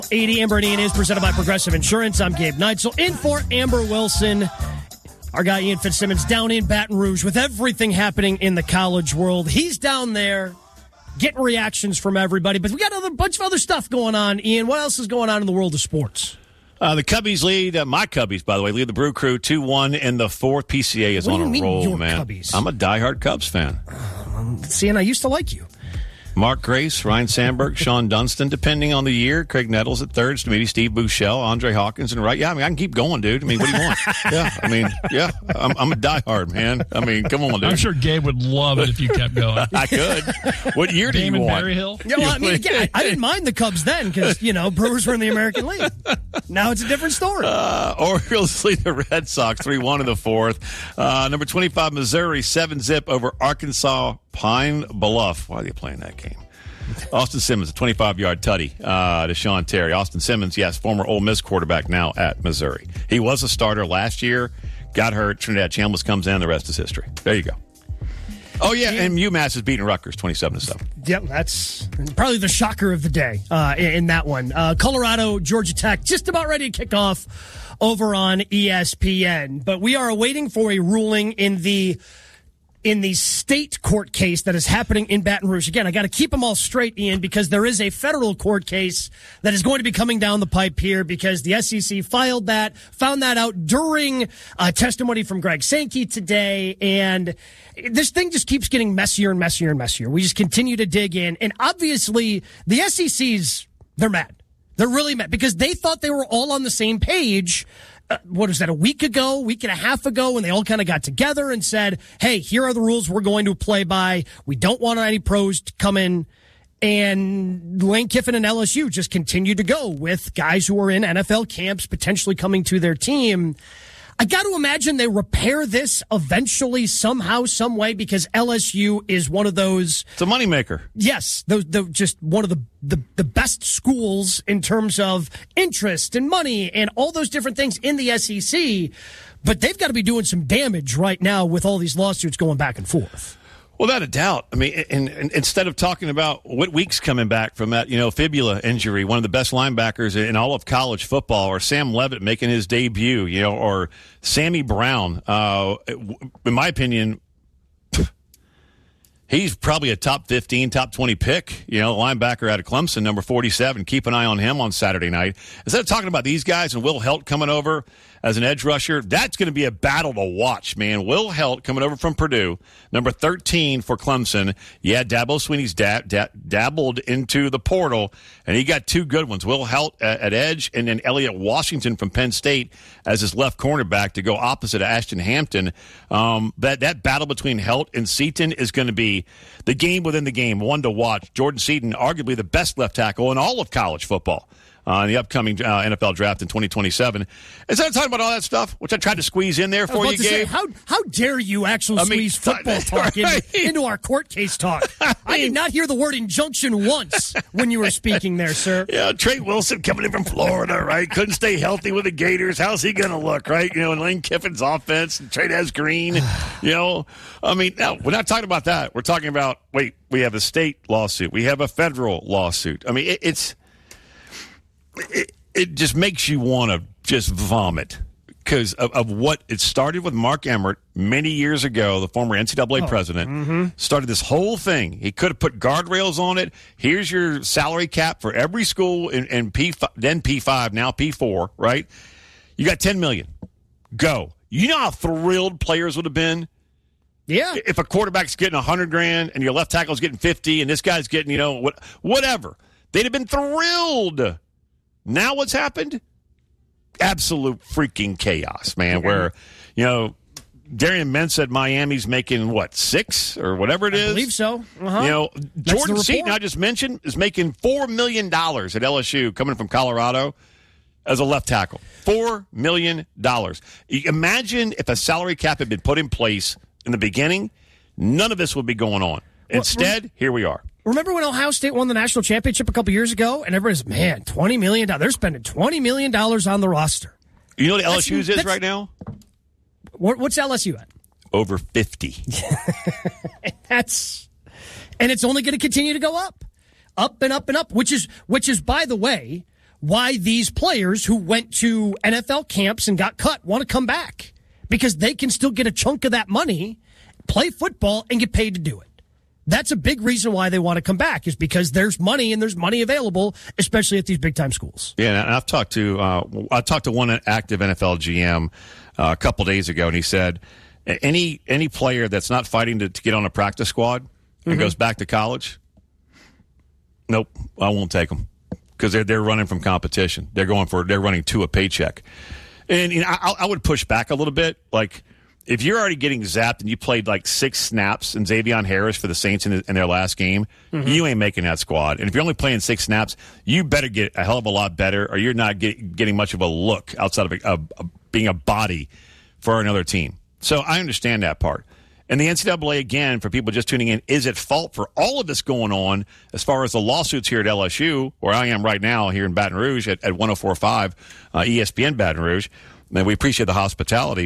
80 Amber and Ian is presented by Progressive Insurance. I'm Gabe Neitzel. In for Amber Wilson. Our guy Ian Fitzsimmons down in Baton Rouge with everything happening in the college world. He's down there getting reactions from everybody. But we got a bunch of other stuff going on. Ian, what else is going on in the world of sports? The Cubbies lead, my Cubbies, by the way, lead the Brew Crew 2-1 in the fourth. PCA is on a roll, your man. Cubbies? I'm a diehard Cubs fan. See, and I used to like you. Mark Grace, Ryan Sandberg, Sean Dunston, depending on the year. Craig Nettles at third, maybe Steve Buechele, Andre Hawkins, and right. Yeah, I mean, I can keep going, dude. I mean, what do you want? I'm a diehard, man. I mean, come on, dude. I'm sure Gabe would love it if you kept going. I could. What year do you Damon want? Berryhill? Yeah, well, I mean, again, I didn't mind the Cubs then because, Brewers were in the American League. Now it's a different story. Orioles lead the Red Sox 3-1 in the fourth. Number 25, Missouri, 7-0 over Arkansas Pine Bluff. Why are they playing that game? Austin Simmons, a 25-yard tutty to Sean Terry. Austin Simmons, yes, former Ole Miss quarterback now at Missouri. He was a starter last year, got hurt. Trinidad Chambliss comes in, the rest is history. There you go. Oh, yeah, and UMass is beating Rutgers 27-7. Yep, that's probably the shocker of the day in that one. Colorado, Georgia Tech, just about ready to kick off over on ESPN. But we are awaiting for a ruling in the state court case that is happening in Baton Rouge. Again, I got to keep them all straight, Ian, because there is a federal court case that is going to be coming down the pipe here because the SEC found that out during testimony from Greg Sankey today, and this thing just keeps getting messier and messier and messier. We just continue to dig in, and obviously the SEC's, they're mad. They're really mad because they thought they were all on the same page. What was that, a week and a half ago, when they all kind of got together and said, hey, here are the rules we're going to play by. We don't want any pros to come in. And Lane Kiffin and LSU just continue to go with guys who are in NFL camps potentially coming to their team. I got to imagine they repair this eventually somehow, some way, because LSU is one of those. It's a moneymaker. Yes, just one of the best schools in terms of interest and money and all those different things in the SEC. But they've got to be doing some damage right now with all these lawsuits going back and forth. Without a doubt. I mean, and instead of talking about what Weeks coming back from that, fibula injury, one of the best linebackers in all of college football, or Sam Levitt making his debut, or Sammy Brown, in my opinion, he's probably a top 15, top 20 pick, linebacker out of Clemson, number 47. Keep an eye on him on Saturday night. Instead of talking about these guys and Will Helt coming over as an edge rusher, that's going to be a battle to watch, man. Will Helt coming over from Purdue, number 13 for Clemson. Yeah, Dabo Swinney's dabbled into the portal, and he got two good ones. Will Helt at edge, and then Elliott Washington from Penn State as his left cornerback to go opposite of Ashton Hampton. That battle between Helt and Seaton is going to be the game within the game, one to watch. Jordan Seaton, arguably the best left tackle in all of college football. In the upcoming NFL draft in 2027. Instead of talking about all that stuff, which I tried to squeeze in there for you, Gabe. How dare you actually squeeze football talk into our court case talk? I did not hear the word injunction once when you were speaking there, sir. Yeah, Trey Wilson coming in from Florida, right? Couldn't stay healthy with the Gators. How's he going to look, right? And Lane Kiffin's offense, and Trey Des Green. No, we're not talking about that. We're talking about, we have a state lawsuit. We have a federal lawsuit. I mean, it just makes you want to just vomit because of what it started with. Mark Emmert many years ago, the former NCAA president, started this whole thing. He could have put guardrails on it. Here's your salary cap for every school in P5, then P5, now P4, right? You got $10 million. Go. You know how thrilled players would have been? Yeah. If a quarterback's getting $100,000 and your left tackle's getting $50,000 and this guy's getting, whatever. They'd have been thrilled. Now what's happened? Absolute freaking chaos, man, where, Darian Mintz said Miami's making, 6 or whatever it is? I believe so. Uh-huh. Jordan Seaton, I just mentioned, is making $4 million at LSU coming from Colorado as a left tackle. $4 million. Imagine if a salary cap had been put in place in the beginning, none of this would be going on. Instead, here we are. Remember when Ohio State won the national championship a couple years ago? And everybody's, man, $20 million. They're spending $20 million on the roster. You know what LSU's is right now? What's LSU at? Over 50. And it's only going to continue to go up. Up and up and up, which is, by the way, why these players who went to NFL camps and got cut want to come back, because they can still get a chunk of that money, play football, and get paid to do it. That's a big reason why they want to come back, is because there's money and there's money available, especially at these big time schools. Yeah, and I've talked to one active NFL GM a couple days ago, and he said any player that's not fighting to get on a practice squad and goes back to college, nope, I won't take them, because they're running from competition. They're running to a paycheck, and I would push back a little bit, like. If you're already getting zapped and you played like 6 snaps in Xavier Harris for the Saints in their last game, you ain't making that squad. And if you're only playing 6 snaps, you better get a hell of a lot better, or you're not getting much of a look outside of being a body for another team. So I understand that part. And the NCAA, again, for people just tuning in, is at fault for all of this going on as far as the lawsuits here at LSU, where I am right now here in Baton Rouge at 104.5 ESPN Baton Rouge. And we appreciate the hospitality.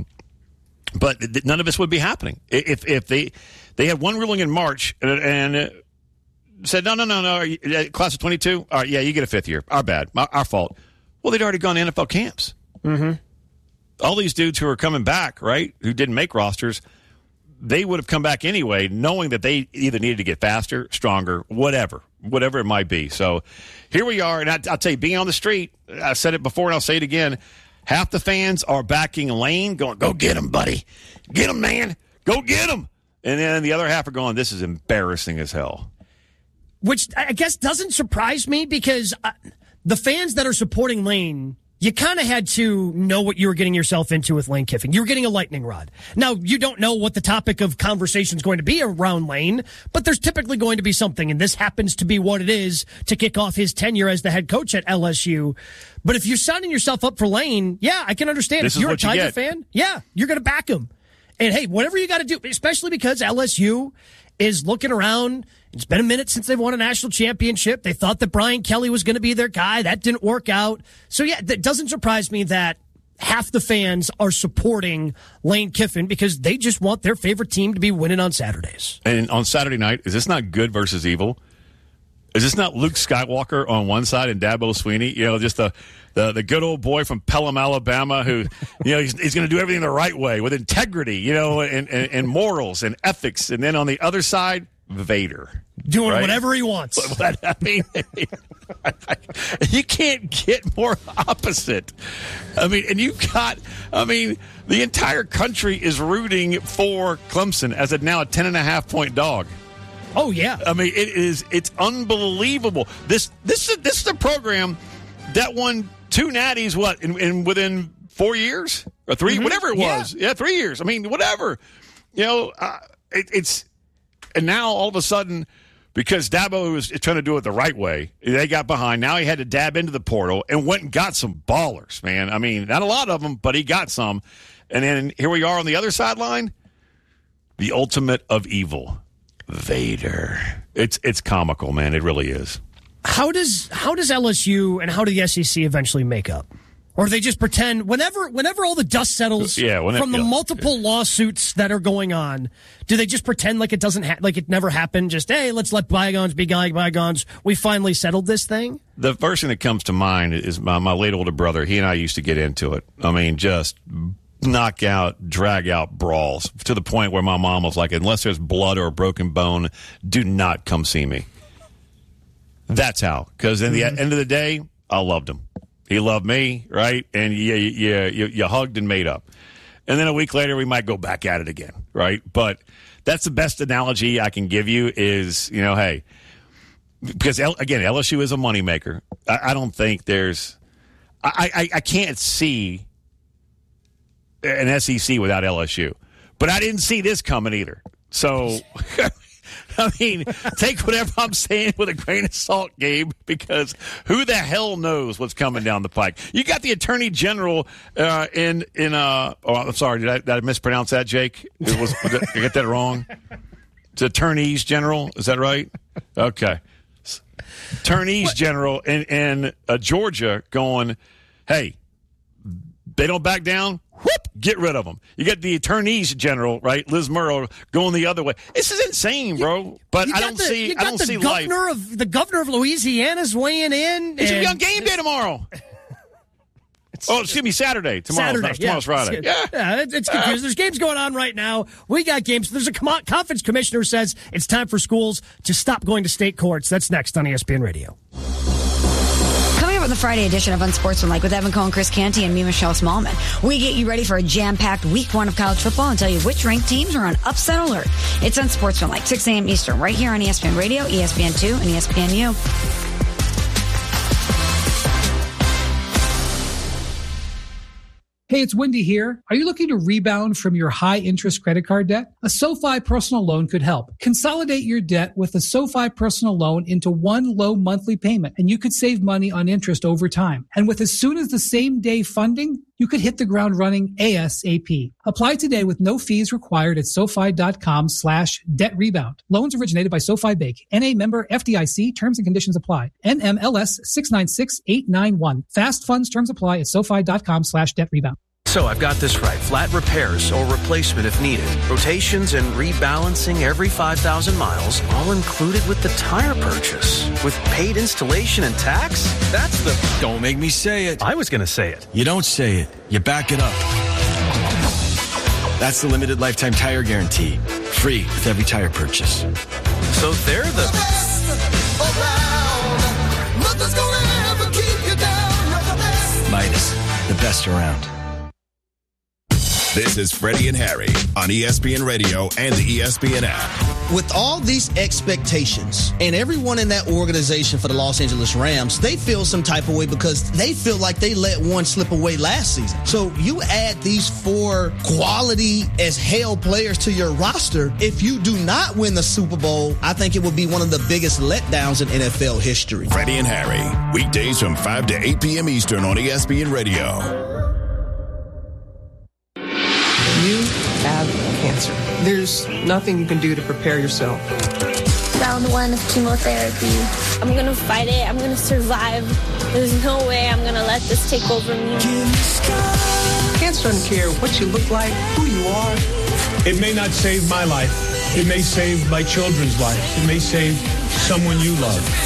But none of this would be happening if they had one ruling in March and said, no, class of 22, all right, yeah, you get a 5th year. Our bad, our fault. Well, they'd already gone to NFL camps. Mm-hmm. All these dudes who are coming back, right, who didn't make rosters, they would have come back anyway, knowing that they either needed to get faster, stronger, whatever it might be. So here we are, and I'll tell you, being on the street, I said it before and I'll say it again, half the fans are backing Lane, going, go get him, buddy. Get him, man. Go get him. And then the other half are going, this is embarrassing as hell. Which I guess doesn't surprise me, because the fans that are supporting Lane, you kind of had to know what you were getting yourself into with Lane Kiffin. You were getting a lightning rod. Now, you don't know what the topic of conversation is going to be around Lane, but there's typically going to be something, and this happens to be what it is to kick off his tenure as the head coach at LSU. But if you're signing yourself up for Lane, yeah, I can understand. This if you're a is what you Tiger get. fan, yeah, you're going to back him. And hey, whatever you got to do, especially because LSU is looking around. It's been a minute since they've won a national championship. They thought that Brian Kelly was going to be their guy. That didn't work out. So, yeah, that doesn't surprise me that half the fans are supporting Lane Kiffin, because they just want their favorite team to be winning on Saturdays. And on Saturday night, is this not good versus evil? Is this not Luke Skywalker on one side and Dabo Swinney? You know, just the good old boy from Pelham, Alabama, who, you know, he's going to do everything the right way with integrity, you know, and morals and ethics. And then on the other side, Vader. Doing right? whatever he wants. I mean, you can't get more opposite. I mean, and the entire country is rooting for Clemson as now a 10.5-point dog. Oh, yeah. I mean, it's unbelievable. This is a program that won 2 natties, in within 4 years? Or 3, whatever it was. Yeah, 3 years. I mean, whatever. You know, and now all of a sudden, because Dabo was trying to do it the right way, they got behind. Now he had to dab into the portal and went and got some ballers, man. I mean, not a lot of them, but he got some. And then here we are on the other sideline, the ultimate of evil, Vader. It's comical, man. It really is. How does LSU and how do the SEC eventually make up? Or do they just pretend whenever all the dust settles from the multiple lawsuits that are going on, do they just pretend like it doesn't like it never happened? Just, hey, let's let bygones be bygones. We finally settled this thing. The first thing that comes to mind is my late older brother. He and I used to get into it. I mean, just knockout, drag out brawls to the point where my mom was like, unless there's blood or a broken bone, do not come see me. That's how. Because in the end of the day, I loved him. He loved me, right? And you hugged and made up. And then a week later, we might go back at it again, right? But that's the best analogy I can give you is, you know, hey, because, again, LSU is a moneymaker. I don't think there's – I can't see an SEC without LSU. But I didn't see this coming either. So – I mean, take whatever I'm saying with a grain of salt, Gabe, because who the hell knows what's coming down the pike? You got the Attorney General I'm sorry, did I mispronounce that, Jake? Did I get that wrong? It's Attorneys General, is that right? Okay. Attorneys General in Georgia going, hey, they don't back down, whoop, get rid of them. You get the attorneys general, right? Liz Murrow going the other way. This is insane, bro. But I don't see life. The governor of Louisiana's weighing in. He's going to be on game day tomorrow. Excuse me, Saturday. Tomorrow's Friday. It's confusing. There's games going on right now. We got games. There's a conference commissioner who says it's time for schools to stop going to state courts. That's next on ESPN Radio. Coming up on the Friday edition of Unsportsmanlike with Evan Cohen, Chris Canty, and me, Michelle Smallman. We get you ready for a jam-packed week 1 of college football and tell you which ranked teams are on upset alert. It's Unsportsmanlike, 6 a.m. Eastern, right here on ESPN Radio, ESPN2, and ESPNU. Hey, it's Wendy here. Are you looking to rebound from your high-interest credit card debt? A SoFi personal loan could help. Consolidate your debt with a SoFi personal loan into one low monthly payment, and you could save money on interest over time. And with as soon as the same day funding, you could hit the ground running ASAP. Apply today with no fees required at SoFi.com/debt rebound. Loans originated by SoFi Bank. NA member FDIC. Terms and conditions apply. NMLS 696891. Fast funds terms apply at SoFi.com/debt rebound. So I've got this right. Flat repairs or replacement if needed. Rotations and rebalancing every 5,000 miles, all included with the tire purchase. With paid installation and tax? That's the... Don't make me say it. I was going to say it. You don't say it. You back it up. That's the limited lifetime tire guarantee. Free with every tire purchase. So they're the... best around. Nothing's gonna ever keep you down. You're the best. Midas, the best around. This is Freddie and Harry on ESPN Radio and the ESPN app. With all these expectations and everyone in that organization for the Los Angeles Rams, they feel some type of way because they feel like they let one slip away last season. So you add these 4 quality as hell players to your roster. If you do not win the Super Bowl, I think it would be one of the biggest letdowns in NFL history. Freddie and Harry, weekdays from 5 to 8 p.m. Eastern on ESPN Radio. You have cancer. There's nothing you can do to prepare yourself. Round 1 of chemotherapy. I'm going to fight it. I'm going to survive. There's no way I'm going to let this take over me. Cancer doesn't care what you look like, who you are. It may not save my life. It may save my children's lives. It may save someone you love.